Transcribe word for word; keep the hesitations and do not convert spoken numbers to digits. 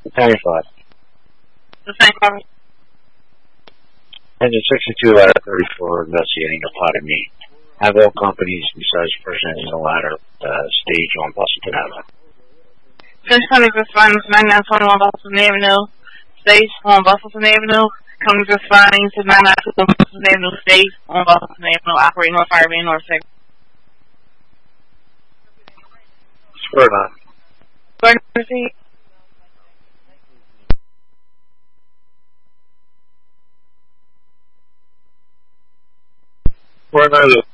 County five. The same problem. Engine sixty-two, ladder thirty-four, investigating a pot of meat. Have all companies besides person in the ladder uh, stage on Boston Avenue. Since County responding to ninety-nine twenty-one Boston Avenue, stage on Boston Avenue. County responding to ninety-nine twenty-one Boston Avenue, stage on Boston Avenue, operating on fire being north six. Square nine. Square nine. Square nine.